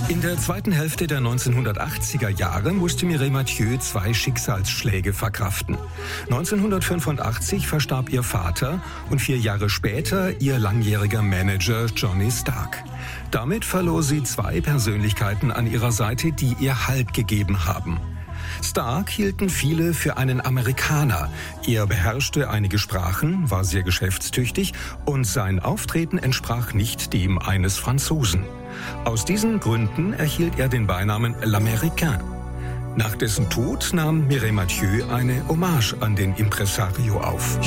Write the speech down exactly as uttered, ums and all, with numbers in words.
In der zweiten Hälfte der neunzehnhundertachtziger Jahre musste Mireille Mathieu zwei Schicksalsschläge verkraften. neunzehnhundertfünfundachtzig verstarb ihr Vater und vier Jahre später ihr langjähriger Manager Johnny Stark. Damit verlor sie zwei Persönlichkeiten an ihrer Seite, die ihr Halt gegeben haben. Stark hielten viele für einen Amerikaner. Er beherrschte einige Sprachen, war sehr geschäftstüchtig und sein Auftreten entsprach nicht dem eines Franzosen. Aus diesen Gründen erhielt er den Beinamen L'Américain. Nach dessen Tod nahm Mireille Mathieu eine Hommage an den Impresario auf.